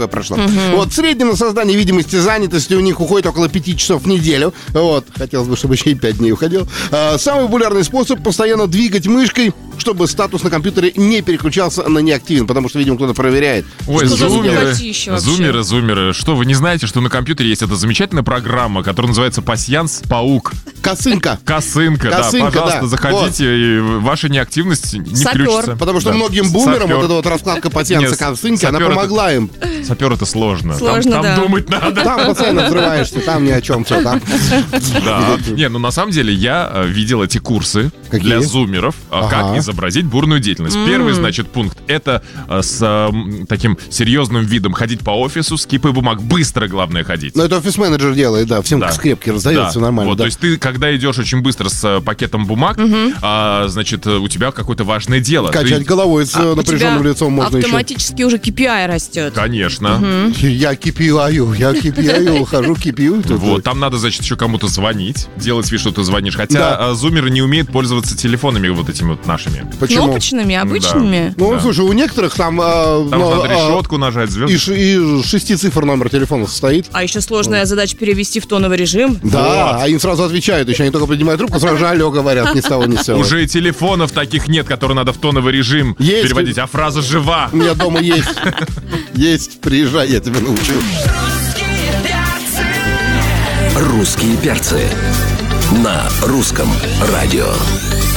такое прошло. Вот, в среднем на создание видимости занятости у них уходит около 5 часов в неделю. Вот, хотелось бы, чтобы еще и 5 дней уходил. Самый популярный способ — постоянно двигать мышкой, чтобы статус на компьютере не переключался на неактивен, потому что, видимо, кто-то проверяет. Ой, Что за зумеры, вообще? зумеры. Что, вы не знаете, что на компьютере есть эта замечательная программа, которая называется «Пасьянс-паук»? Косынка. Косынка, да. Пожалуйста, да. заходите, и ваша неактивность не Сапер. включится. Потому что Да. многим бумерам Сапер. вот эта вот раскладка пассианса Нет, косынки, она сапер это- помогла им. Сапер — это сложно. Сложно, там да. думать надо. Там постоянно взрываешься, там ни о чем, все там. Да. Не, ну на самом деле я видел эти курсы Какие? для зумеров, Ага. как изобразить бурную деятельность. Первый, значит, пункт — это с таким серьезным видом ходить по офису с кипой бумаг. Быстро, главное, ходить. Но это офис-менеджер делает, да, всем Да. скрепки раздает, все нормально. Вот, да. то есть ты, когда идешь очень быстро с пакетом бумаг, значит, у тебя какое-то важное дело. Качать Ты- головой с У тебя напряженным лицом можно еще. автоматически уже KPI растет. Конечно. Я KPI, хожу, кипию. Вот, там надо, значит, еще кому-то звонить, делать вид, что ты звонишь. Хотя Да. зумеры не умеют пользоваться телефонами вот этими вот нашими. Почему? Кнопочными, обычными. Ну, Да. слушай, у некоторых там... Там надо решетку нажать, звезды. И 6 цифр номер телефона состоит. А еще сложная задача перевести в тоновый режим. Да, а им сразу отвечают, еще они только поднимают трубку, сразу же алло говорят, ни с того ни с сего. Уже и телефонов таких нет, которые надо в тоновый режим Есть. переводить, а фраза жива. У меня дома есть. Есть, приезжай, я тебя научу. «Русские перцы» на русском радио.